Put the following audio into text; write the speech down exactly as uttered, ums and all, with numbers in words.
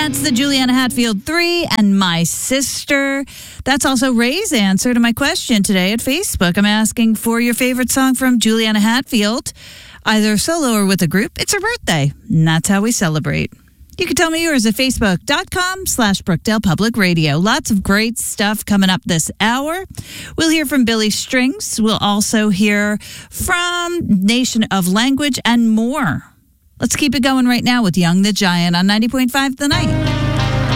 That's the Juliana Hatfield three and My Sister. That's also Ray's answer to my question today at Facebook. I'm asking for your favorite song from Juliana Hatfield, either solo or with a group. It's her birthday, and that's how we celebrate. You can tell me yours at facebook.com slash Brookdale Public Radio. Lots of great stuff coming up this hour. We'll hear from Billy Strings. We'll also hear from Nation of Language and more. Let's keep it going right now with Young the Giant on ninety point five The Night.